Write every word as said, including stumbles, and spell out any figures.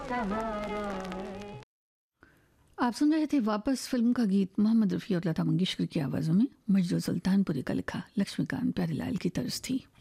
सहारा है। आप सुन रहे थे वापस फिल्म का गीत मोहम्मद रफ़ी और लता मंगेशकर की आवाज़ों में। मजदूर सुल्तानपुरी का लिखा लक्ष्मीकांत प्यारेलाल की तर्ज थी।